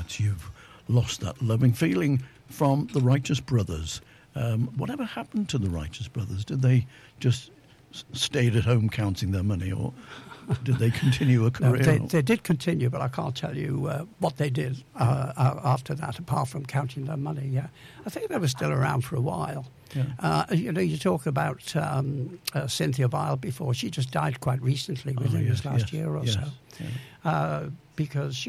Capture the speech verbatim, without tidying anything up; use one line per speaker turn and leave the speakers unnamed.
that you've lost that loving feeling from the Righteous Brothers. Um, whatever happened to the Righteous Brothers? Did they just s- stayed at home counting their money, or did they continue a
No,
career?
they, they did continue, but I can't tell you uh, what they did uh, uh, after that, apart from counting their money. Yeah, I think they were still around for a while.
Yeah.
Uh, you know, you talk about um, uh, Cynthia Weil before. She just died quite recently, within
Oh, yes,
this last
yes,
year or
yes,
so,
yeah.
uh, because